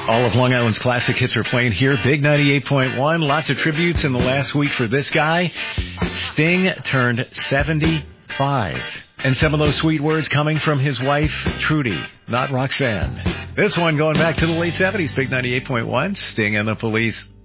All of Long Island's classic hits are playing here. Big 98.1. Lots of tributes in the last week for this guy. Sting turned 75. And some of those sweet words coming from his wife, Trudy, not Roxanne. This one going back to the late 70s. Big 98.1. Sting and the Police.